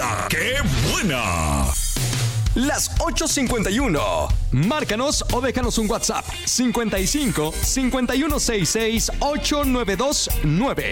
¡Anda, qué buena! Las 8:51. Márcanos o déjanos un WhatsApp 55 5166 8929.